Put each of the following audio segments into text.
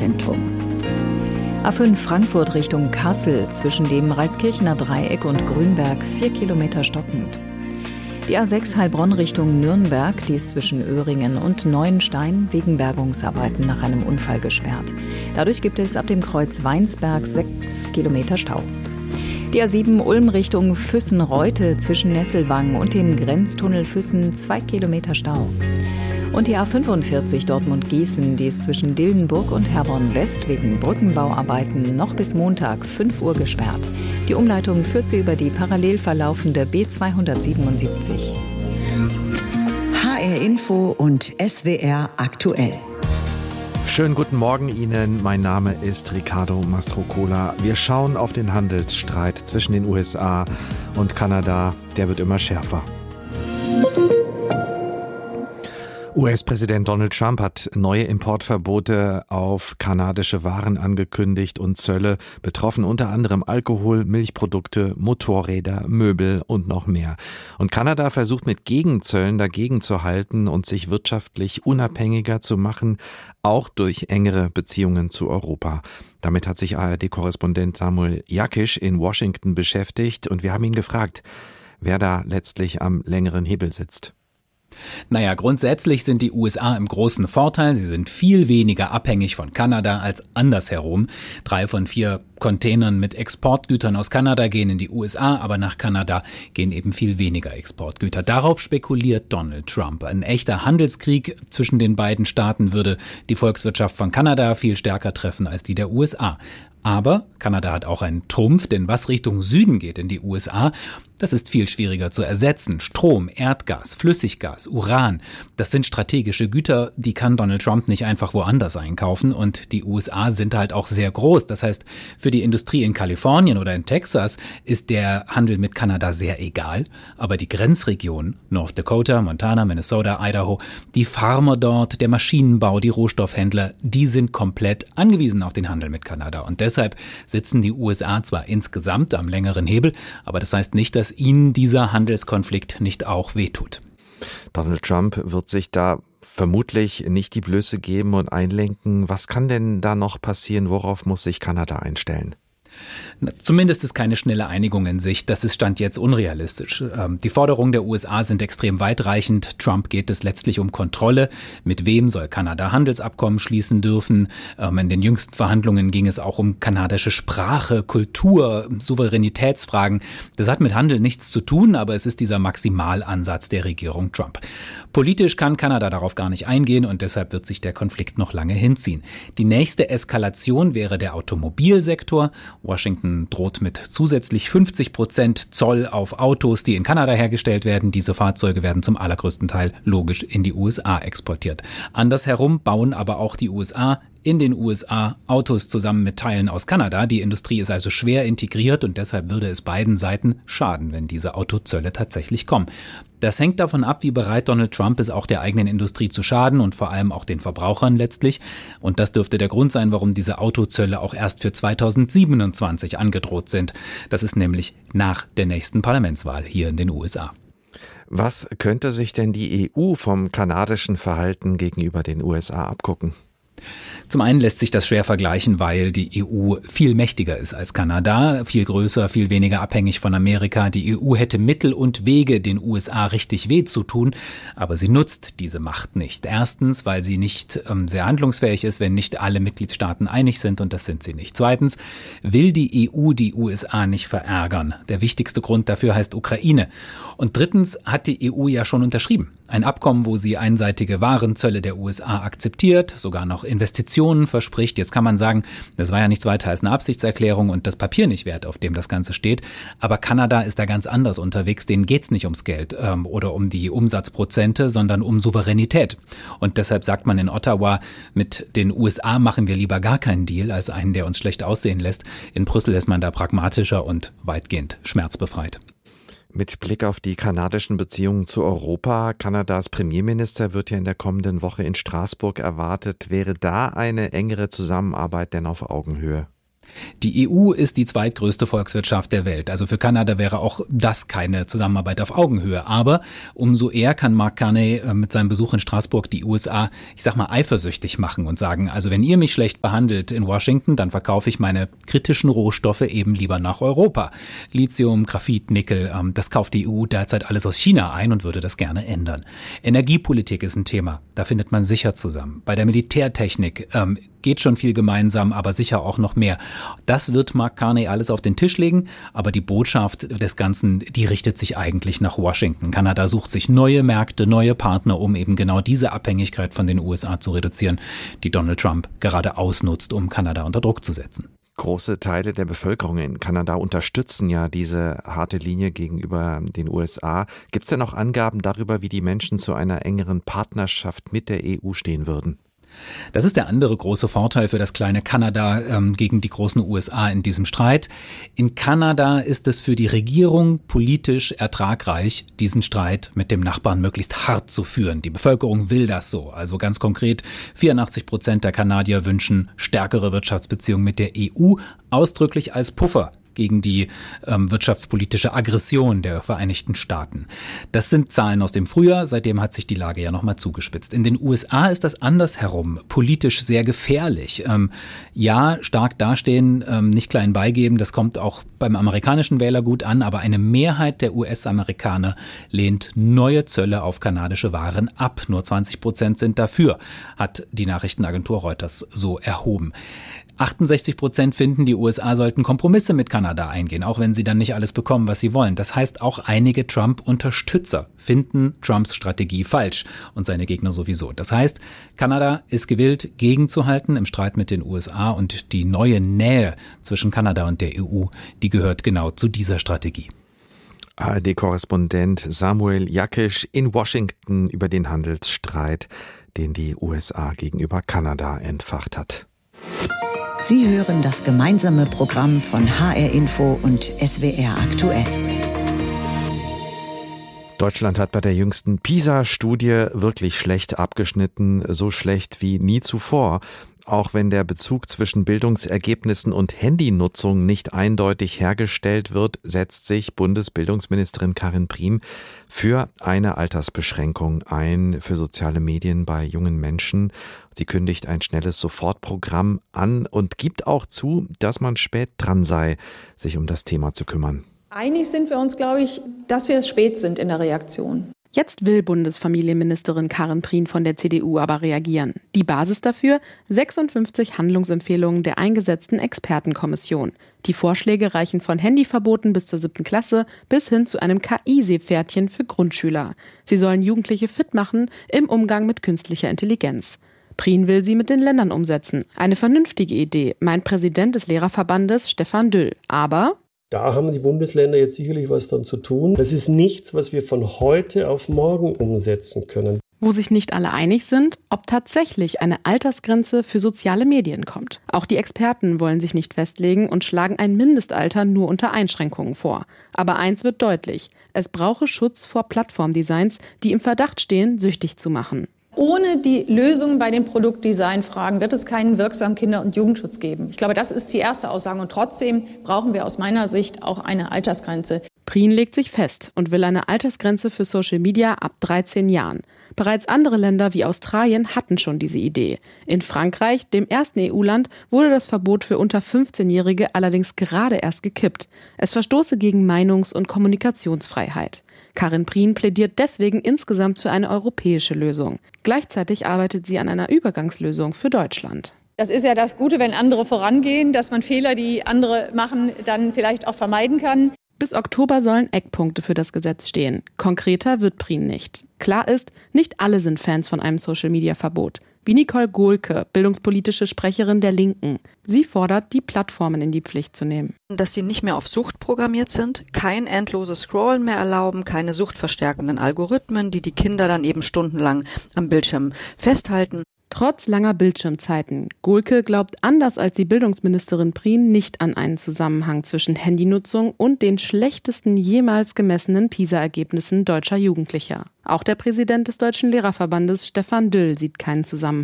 Verkehrszentrum. A5 Frankfurt Richtung Kassel, zwischen dem Reiskirchener Dreieck und Grünberg 4 Kilometer stockend. Die A6 Heilbronn Richtung Nürnberg, die ist zwischen Öhringen und Neuenstein wegen Bergungsarbeiten nach einem Unfall gesperrt. Dadurch gibt es ab dem Kreuz Weinsberg 6 Kilometer Stau. Die A7 Ulm Richtung Füssen-Reute zwischen Nesselwang und dem Grenztunnel Füssen 2 Kilometer Stau. Und die A45 Dortmund-Gießen, die ist zwischen Dillenburg und Herborn-West wegen Brückenbauarbeiten noch bis Montag 5 Uhr gesperrt. Die Umleitung führt sie über die parallel verlaufende B277. HR Info und SWR aktuell. Schönen guten Morgen Ihnen, mein Name ist Ricardo Mastrocola. Wir schauen auf den Handelsstreit zwischen den USA und Kanada, der wird immer schärfer. US-Präsident Donald Trump hat neue Importverbote auf kanadische Waren angekündigt und Zölle betroffen unter anderem Alkohol, Milchprodukte, Motorräder, Möbel und noch mehr. Und Kanada versucht mit Gegenzöllen dagegen zu halten und sich wirtschaftlich unabhängiger zu machen, auch durch engere Beziehungen zu Europa. Damit hat sich ARD-Korrespondent Samuel Jakisch in Washington beschäftigt und wir haben ihn gefragt, wer da letztlich am längeren Hebel sitzt. Naja, grundsätzlich sind die USA im großen Vorteil. Sie sind viel weniger abhängig von Kanada als andersherum. 3 von 4 Containern mit Exportgütern aus Kanada gehen in die USA, aber nach Kanada gehen eben viel weniger Exportgüter. Darauf spekuliert Donald Trump. Ein echter Handelskrieg zwischen den beiden Staaten würde die Volkswirtschaft von Kanada viel stärker treffen als die der USA. Aber Kanada hat auch einen Trumpf, denn was Richtung Süden geht in die USA, das ist viel schwieriger zu ersetzen. Strom, Erdgas, Flüssiggas, Uran, das sind strategische Güter, die kann Donald Trump nicht einfach woanders einkaufen. Und die USA sind halt auch sehr groß. Das heißt, für die Industrie in Kalifornien oder in Texas ist der Handel mit Kanada sehr egal. Aber die Grenzregionen, North Dakota, Montana, Minnesota, Idaho, die Farmer dort, der Maschinenbau, die Rohstoffhändler, die sind komplett angewiesen auf den Handel mit Kanada. Und deshalb sitzen die USA zwar insgesamt am längeren Hebel, aber das heißt nicht, dass ihnen dieser Handelskonflikt nicht auch wehtut. Donald Trump wird sich da vermutlich nicht die Blöße geben und einlenken. Was kann denn da noch passieren? Worauf muss sich Kanada einstellen? Zumindest ist keine schnelle Einigung in Sicht. Das ist Stand jetzt unrealistisch. Die Forderungen der USA sind extrem weitreichend. Trump geht es letztlich um Kontrolle. Mit wem soll Kanada Handelsabkommen schließen dürfen? In den jüngsten Verhandlungen ging es auch um kanadische Sprache, Kultur, Souveränitätsfragen. Das hat mit Handel nichts zu tun, aber es ist dieser Maximalansatz der Regierung Trump. Politisch kann Kanada darauf gar nicht eingehen und deshalb wird sich der Konflikt noch lange hinziehen. Die nächste Eskalation wäre der Automobilsektor. Washington droht mit zusätzlich 50% Zoll auf Autos, die in Kanada hergestellt werden. Diese Fahrzeuge werden zum allergrößten Teil logisch in die USA exportiert. Andersherum bauen aber auch die USA in den USA Autos zusammen mit Teilen aus Kanada. Die Industrie ist also schwer integriert und deshalb würde es beiden Seiten schaden, wenn diese Autozölle tatsächlich kommen. Das hängt davon ab, wie bereit Donald Trump ist, auch der eigenen Industrie zu schaden und vor allem auch den Verbrauchern letztlich. Und das dürfte der Grund sein, warum diese Autozölle auch erst für 2027 angedroht sind. Das ist nämlich nach der nächsten Parlamentswahl hier in den USA. Was könnte sich denn die EU vom kanadischen Verhalten gegenüber den USA abgucken? Zum einen lässt sich das schwer vergleichen, weil die EU viel mächtiger ist als Kanada, viel größer, viel weniger abhängig von Amerika. Die EU hätte Mittel und Wege, den USA richtig weh zu tun, aber sie nutzt diese Macht nicht. Erstens, weil sie nicht sehr handlungsfähig ist, wenn nicht alle Mitgliedstaaten einig sind, und das sind sie nicht. Zweitens, will die EU die USA nicht verärgern. Der wichtigste Grund dafür heißt Ukraine. Und drittens hat die EU ja schon unterschrieben. Ein Abkommen, wo sie einseitige Warenzölle der USA akzeptiert, sogar noch Investitionen verspricht. Jetzt kann man sagen, das war ja nichts weiter als eine Absichtserklärung und das Papier nicht wert, auf dem das Ganze steht. Aber Kanada ist da ganz anders unterwegs. Denen geht's nicht ums Geld oder um die Umsatzprozente, sondern um Souveränität. Und deshalb sagt man in Ottawa, mit den USA machen wir lieber gar keinen Deal als einen, der uns schlecht aussehen lässt. In Brüssel ist man da pragmatischer und weitgehend schmerzbefreit. Mit Blick auf die kanadischen Beziehungen zu Europa, Kanadas Premierminister wird ja in der kommenden Woche in Straßburg erwartet. Wäre da eine engere Zusammenarbeit denn auf Augenhöhe? Die EU ist die zweitgrößte Volkswirtschaft der Welt. Also für Kanada wäre auch das keine Zusammenarbeit auf Augenhöhe. Aber umso eher kann Mark Carney mit seinem Besuch in Straßburg die USA, eifersüchtig machen und sagen, also wenn ihr mich schlecht behandelt in Washington, dann verkaufe ich meine kritischen Rohstoffe eben lieber nach Europa. Lithium, Graphit, Nickel, das kauft die EU derzeit alles aus China ein und würde das gerne ändern. Energiepolitik ist ein Thema. Da findet man sicher zusammen. Bei der Militärtechnik geht schon viel gemeinsam, aber sicher auch noch mehr. Das wird Mark Carney alles auf den Tisch legen, aber die Botschaft des Ganzen, die richtet sich eigentlich nach Washington. Kanada sucht sich neue Märkte, neue Partner, um eben genau diese Abhängigkeit von den USA zu reduzieren, die Donald Trump gerade ausnutzt, um Kanada unter Druck zu setzen. Große Teile der Bevölkerung in Kanada unterstützen ja diese harte Linie gegenüber den USA. Gibt es denn auch Angaben darüber, wie die Menschen zu einer engeren Partnerschaft mit der EU stehen würden? Das ist der andere große Vorteil für das kleine Kanada gegen die großen USA in diesem Streit. In Kanada ist es für die Regierung politisch ertragreich, diesen Streit mit dem Nachbarn möglichst hart zu führen. Die Bevölkerung will das so. Also ganz konkret, 84% der Kanadier wünschen stärkere Wirtschaftsbeziehungen mit der EU, ausdrücklich als Puffer gegen die wirtschaftspolitische Aggression der Vereinigten Staaten. Das sind Zahlen aus dem Frühjahr, seitdem hat sich die Lage ja nochmal zugespitzt. In den USA ist das andersherum, politisch sehr gefährlich. Stark dastehen, nicht klein beigeben, das kommt auch beim amerikanischen Wähler gut an, aber eine Mehrheit der US-Amerikaner lehnt neue Zölle auf kanadische Waren ab. Nur 20% sind dafür, hat die Nachrichtenagentur Reuters so erhoben. 68% finden, die USA sollten Kompromisse mit Kanada eingehen, auch wenn sie dann nicht alles bekommen, was sie wollen. Das heißt, auch einige Trump-Unterstützer finden Trumps Strategie falsch und seine Gegner sowieso. Das heißt, Kanada ist gewillt, gegenzuhalten im Streit mit den USA und die neue Nähe zwischen Kanada und der EU, die gehört genau zu dieser Strategie. ARD-Korrespondent Samuel Jakisch in Washington über den Handelsstreit, den die USA gegenüber Kanada entfacht hat. Sie hören das gemeinsame Programm von HR Info und SWR aktuell. Deutschland hat bei der jüngsten PISA-Studie wirklich schlecht abgeschnitten, so schlecht wie nie zuvor. Auch wenn der Bezug zwischen Bildungsergebnissen und Handynutzung nicht eindeutig hergestellt wird, setzt sich Bundesbildungsministerin Karin Prien für eine Altersbeschränkung ein für soziale Medien bei jungen Menschen. Sie kündigt ein schnelles Sofortprogramm an und gibt auch zu, dass man spät dran sei, sich um das Thema zu kümmern. Einig sind wir uns, glaube ich, dass wir spät sind in der Reaktion. Jetzt will Bundesfamilienministerin Karin Prien von der CDU aber reagieren. Die Basis dafür: 56 Handlungsempfehlungen der eingesetzten Expertenkommission. Die Vorschläge reichen von Handyverboten bis zur 7. Klasse bis hin zu einem KI-Seepferdchen für Grundschüler. Sie sollen Jugendliche fit machen im Umgang mit künstlicher Intelligenz. Prien will sie mit den Ländern umsetzen. Eine vernünftige Idee, meint Präsident des Lehrerverbandes Stefan Düll. Aber da haben die Bundesländer jetzt sicherlich was dran zu tun. Das ist nichts, was wir von heute auf morgen umsetzen können. Wo sich nicht alle einig sind, ob tatsächlich eine Altersgrenze für soziale Medien kommt. Auch die Experten wollen sich nicht festlegen und schlagen ein Mindestalter nur unter Einschränkungen vor. Aber eins wird deutlich: Es brauche Schutz vor Plattformdesigns, die im Verdacht stehen, süchtig zu machen. Ohne die Lösung bei den Produktdesignfragen wird es keinen wirksamen Kinder- und Jugendschutz geben. Ich glaube, das ist die erste Aussage. Und trotzdem brauchen wir aus meiner Sicht auch eine Altersgrenze. Prien legt sich fest und will eine Altersgrenze für Social Media ab 13 Jahren. Bereits andere Länder wie Australien hatten schon diese Idee. In Frankreich, dem ersten EU-Land, wurde das Verbot für unter 15-Jährige allerdings gerade erst gekippt. Es verstoße gegen Meinungs- und Kommunikationsfreiheit. Karin Prien plädiert deswegen insgesamt für eine europäische Lösung. Gleichzeitig arbeitet sie an einer Übergangslösung für Deutschland. Das ist ja das Gute, wenn andere vorangehen, dass man Fehler, die andere machen, dann vielleicht auch vermeiden kann. Bis Oktober sollen Eckpunkte für das Gesetz stehen. Konkreter wird Prien nicht. Klar ist, nicht alle sind Fans von einem Social-Media-Verbot. Wie Nicole Gohlke, bildungspolitische Sprecherin der Linken. Sie fordert, die Plattformen in die Pflicht zu nehmen. Dass sie nicht mehr auf Sucht programmiert sind, kein endloses Scrollen mehr erlauben, keine suchtverstärkenden Algorithmen, die die Kinder dann eben stundenlang am Bildschirm festhalten. Trotz langer Bildschirmzeiten. Gohlke glaubt anders als die Bildungsministerin Prien nicht an einen Zusammenhang zwischen Handynutzung und den schlechtesten jemals gemessenen PISA-Ergebnissen deutscher Jugendlicher. Auch der Präsident des Deutschen Lehrerverbandes Stefan Düll sieht keinen Zusammenhang.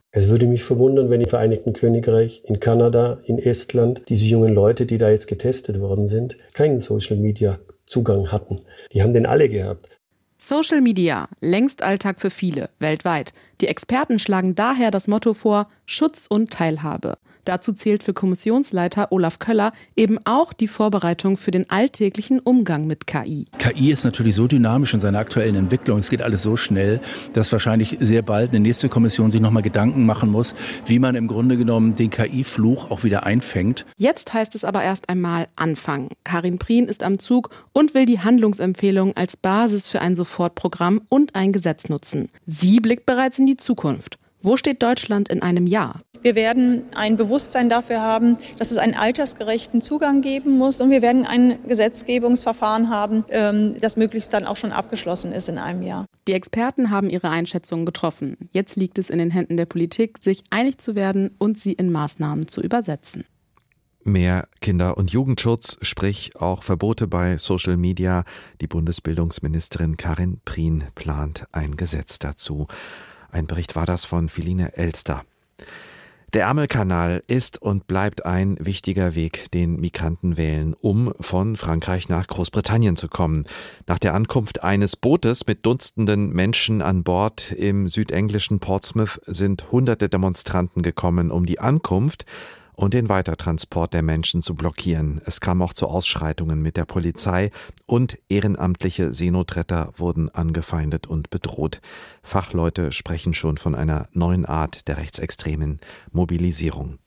Es würde mich verwundern, wenn im Vereinigten Königreich, in Kanada, in Estland diese jungen Leute, die da jetzt getestet worden sind, keinen Social-Media-Zugang hatten. Die haben den alle gehabt. Social Media, längst Alltag für viele, weltweit. Die Experten schlagen daher das Motto vor, Schutz und Teilhabe. Dazu zählt für Kommissionsleiter Olaf Köller eben auch die Vorbereitung für den alltäglichen Umgang mit KI. KI ist natürlich so dynamisch in seiner aktuellen Entwicklung, es geht alles so schnell, dass wahrscheinlich sehr bald eine nächste Kommission sich nochmal Gedanken machen muss, wie man im Grunde genommen den KI-Fluch auch wieder einfängt. Jetzt heißt es aber erst einmal anfangen. Karin Prien ist am Zug und will die Handlungsempfehlungen als Basis für ein Sofortprogramm und ein Gesetz nutzen. Sie blickt bereits in die Zukunft. Wo steht Deutschland in einem Jahr? Wir werden ein Bewusstsein dafür haben, dass es einen altersgerechten Zugang geben muss. Und wir werden ein Gesetzgebungsverfahren haben, das möglichst dann auch schon abgeschlossen ist in einem Jahr. Die Experten haben ihre Einschätzungen getroffen. Jetzt liegt es in den Händen der Politik, sich einig zu werden und sie in Maßnahmen zu übersetzen. Mehr Kinder- und Jugendschutz, sprich auch Verbote bei Social Media. Die Bundesbildungsministerin Karin Prien plant ein Gesetz dazu. Ein Bericht war das von Philine Elster. Der Ärmelkanal ist und bleibt ein wichtiger Weg, den Migranten wählen, um von Frankreich nach Großbritannien zu kommen. Nach der Ankunft eines Bootes mit dutzenden Menschen an Bord im südenglischen Portsmouth sind hunderte Demonstranten gekommen, um die Ankunft und den Weitertransport der Menschen zu blockieren. Es kam auch zu Ausschreitungen mit der Polizei und ehrenamtliche Seenotretter wurden angefeindet und bedroht. Fachleute sprechen schon von einer neuen Art der rechtsextremen Mobilisierung.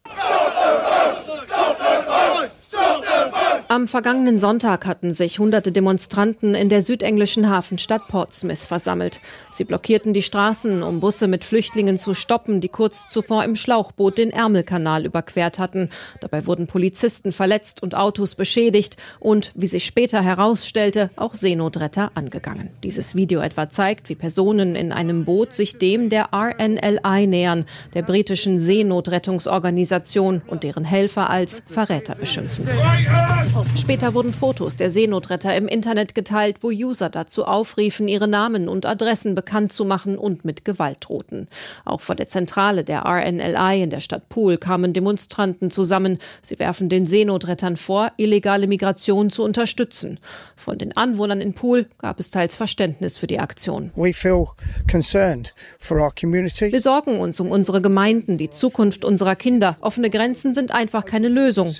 Am vergangenen Sonntag hatten sich hunderte Demonstranten in der südenglischen Hafenstadt Portsmouth versammelt. Sie blockierten die Straßen, um Busse mit Flüchtlingen zu stoppen, die kurz zuvor im Schlauchboot den Ärmelkanal überquert hatten. Dabei wurden Polizisten verletzt und Autos beschädigt und, wie sich später herausstellte, auch Seenotretter angegangen. Dieses Video etwa zeigt, wie Personen in einem Boot sich dem der RNLI nähern, der britischen Seenotrettungsorganisation, und deren Helfer als Verräter beschimpfen. Später wurden Fotos der Seenotretter im Internet geteilt, wo User dazu aufriefen, ihre Namen und Adressen bekannt zu machen und mit Gewalt drohten. Auch vor der Zentrale der RNLI in der Stadt Poole kamen Demonstranten zusammen. Sie werfen den Seenotrettern vor, illegale Migration zu unterstützen. Von den Anwohnern in Poole gab es teils Verständnis für die Aktion. Wir sorgen uns um unsere Gemeinden, die Zukunft unserer Kinder. Offene Grenzen sind einfach keine Lösung,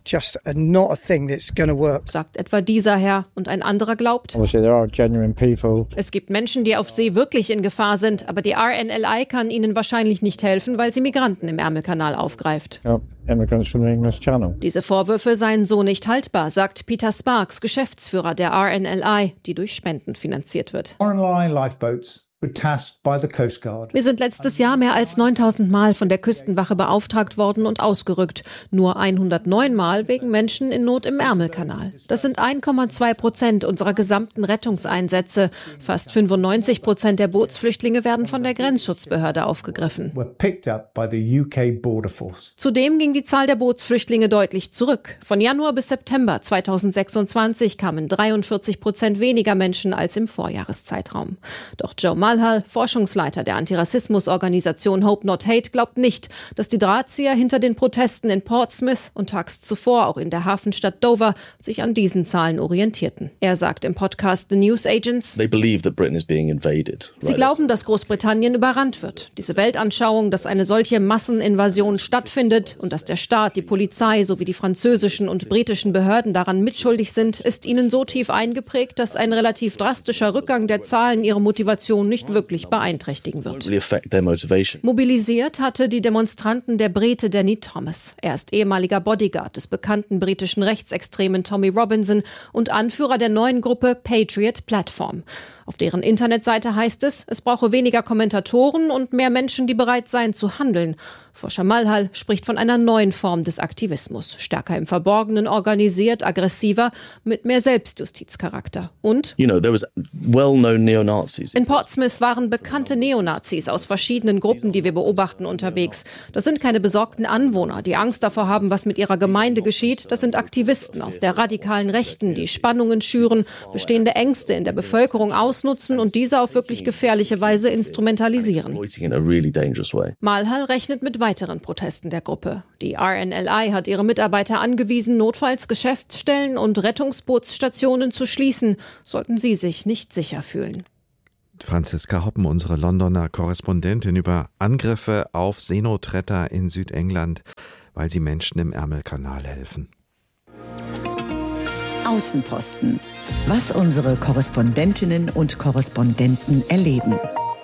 sagt etwa dieser Herr, und ein anderer glaubt: Es gibt Menschen, die auf See wirklich in Gefahr sind, aber die RNLI kann ihnen wahrscheinlich nicht helfen, weil sie Migranten im Ärmelkanal aufgreift. Diese Vorwürfe seien so nicht haltbar, sagt Peter Sparks, Geschäftsführer der RNLI, die durch Spenden finanziert wird. Wir sind letztes Jahr mehr als 9.000 Mal von der Küstenwache beauftragt worden und ausgerückt. Nur 109 Mal wegen Menschen in Not im Ärmelkanal. Das sind 1,2% unserer gesamten Rettungseinsätze. Fast 95% der Bootsflüchtlinge werden von der Grenzschutzbehörde aufgegriffen. Zudem ging die Zahl der Bootsflüchtlinge deutlich zurück. Von Januar bis September 2026 kamen 43% weniger Menschen als im Vorjahreszeitraum. Doch Joe Mulhall, Forschungsleiter der Antirassismusorganisation Hope Not Hate, glaubt nicht, dass die Drahtzieher hinter den Protesten in Portsmouth und tags zuvor auch in der Hafenstadt Dover sich an diesen Zahlen orientierten. Er sagt im Podcast The News Agents: Sie glauben, dass Großbritannien überrannt wird. Diese Weltanschauung, dass eine solche Masseninvasion stattfindet und dass der Staat, die Polizei sowie die französischen und britischen Behörden daran mitschuldig sind, ist ihnen so tief eingeprägt, dass ein relativ drastischer Rückgang der Zahlen ihre Motivation nicht wirklich beeinträchtigen wird. Mobilisiert hatte die Demonstranten der Brite Danny Thomas. Er ist ehemaliger Bodyguard des bekannten britischen Rechtsextremen Tommy Robinson und Anführer der neuen Gruppe Patriot Platform. Auf deren Internetseite heißt es, es brauche weniger Kommentatoren und mehr Menschen, die bereit seien zu handeln. Forscher Mulhall spricht von einer neuen Form des Aktivismus, stärker im Verborgenen organisiert, aggressiver, mit mehr Selbstjustizcharakter. Und in Portsmouth waren bekannte Neonazis aus verschiedenen Gruppen, die wir beobachten, unterwegs. Das sind keine besorgten Anwohner, die Angst davor haben, was mit ihrer Gemeinde geschieht. Das sind Aktivisten aus der radikalen Rechten, die Spannungen schüren, bestehende Ängste in der Bevölkerung aus ausnutzen und diese auf wirklich gefährliche Weise instrumentalisieren. Malhal rechnet mit weiteren Protesten der Gruppe. Die RNLI hat ihre Mitarbeiter angewiesen, notfalls Geschäftsstellen und Rettungsbootsstationen zu schließen, sollten sie sich nicht sicher fühlen. Franziska Hoppen, unsere Londoner Korrespondentin, über Angriffe auf Seenotretter in Südengland, weil sie Menschen im Ärmelkanal helfen. Außenposten. Was unsere Korrespondentinnen und Korrespondenten erleben.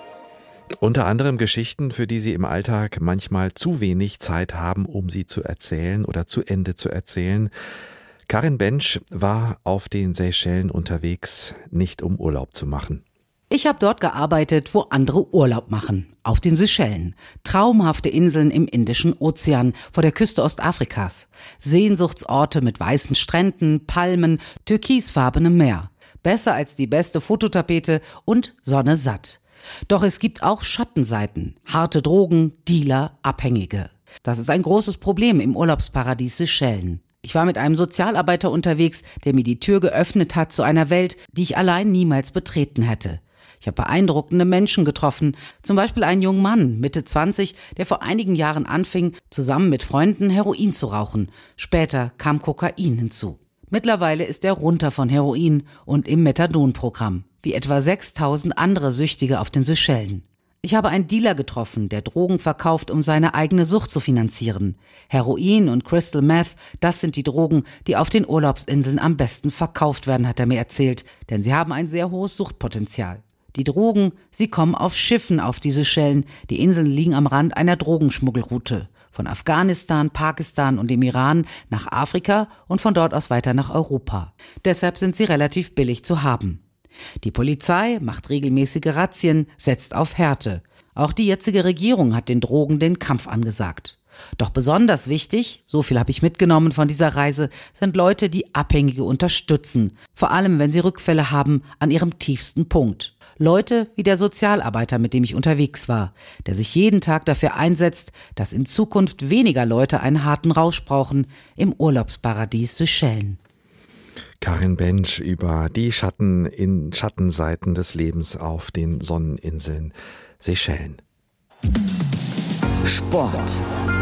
Unter anderem Geschichten, für die sie im Alltag manchmal zu wenig Zeit haben, um sie zu erzählen oder zu Ende zu erzählen. Karin Bensch war auf den Seychellen unterwegs, nicht um Urlaub zu machen. Ich habe dort gearbeitet, wo andere Urlaub machen. Auf den Seychellen. Traumhafte Inseln im Indischen Ozean vor der Küste Ostafrikas. Sehnsuchtsorte mit weißen Stränden, Palmen, türkisfarbenem Meer. Besser als die beste Fototapete und Sonne satt. Doch es gibt auch Schattenseiten. Harte Drogen, Dealer, Abhängige. Das ist ein großes Problem im Urlaubsparadies Seychellen. Ich war mit einem Sozialarbeiter unterwegs, der mir die Tür geöffnet hat zu einer Welt, die ich allein niemals betreten hätte. Ich habe beeindruckende Menschen getroffen, zum Beispiel einen jungen Mann, Mitte 20, der vor einigen Jahren anfing, zusammen mit Freunden Heroin zu rauchen. Später kam Kokain hinzu. Mittlerweile ist er runter von Heroin und im Methadon-Programm, wie etwa 6.000 andere Süchtige auf den Seychellen. Ich habe einen Dealer getroffen, der Drogen verkauft, um seine eigene Sucht zu finanzieren. Heroin und Crystal Meth, das sind die Drogen, die auf den Urlaubsinseln am besten verkauft werden, hat er mir erzählt, denn sie haben ein sehr hohes Suchtpotenzial. Die Drogen, sie kommen auf Schiffen auf die Seychellen. Die Inseln liegen am Rand einer Drogenschmuggelroute. Von Afghanistan, Pakistan und dem Iran nach Afrika und von dort aus weiter nach Europa. Deshalb sind sie relativ billig zu haben. Die Polizei macht regelmäßige Razzien, setzt auf Härte. Auch die jetzige Regierung hat den Drogen den Kampf angesagt. Doch besonders wichtig, so viel habe ich mitgenommen von dieser Reise, sind Leute, die Abhängige unterstützen. Vor allem, wenn sie Rückfälle haben an ihrem tiefsten Punkt. Leute wie der Sozialarbeiter, mit dem ich unterwegs war, der sich jeden Tag dafür einsetzt, dass in Zukunft weniger Leute einen harten Rausch brauchen im Urlaubsparadies Seychellen. Karin Bensch über die Schattenseiten des Lebens auf den Sonneninseln Seychellen. Sport.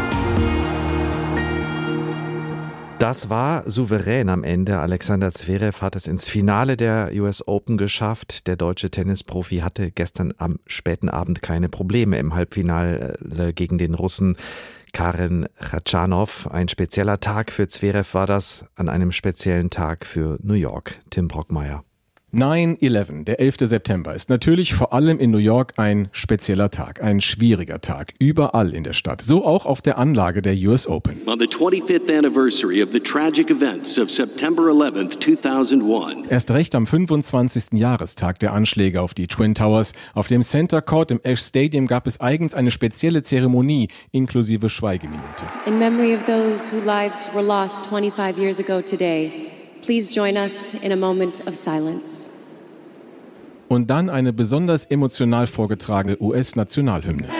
Das war souverän am Ende. Alexander Zverev hat es ins Finale der US Open geschafft. Der deutsche Tennisprofi hatte gestern am späten Abend keine Probleme im Halbfinale gegen den Russen Karen Khachanov. Ein spezieller Tag für Zverev war das, an einem speziellen Tag für New York. Tim Brockmeier. 9/11, der 11. September, ist natürlich vor allem in New York ein spezieller Tag, ein schwieriger Tag, überall in der Stadt, so auch auf der Anlage der US Open. On the 25th anniversary of the tragic events of September 11th, 2001. Erst recht am 25. Jahrestag der Anschläge auf die Twin Towers. Auf dem Center Court im Ash Stadium gab es eigens eine spezielle Zeremonie, inklusive Schweigeminute. In memory of those whose lives were lost 25 years ago today. Please join us in a moment of silence. Und dann eine besonders emotional vorgetragene US-Nationalhymne.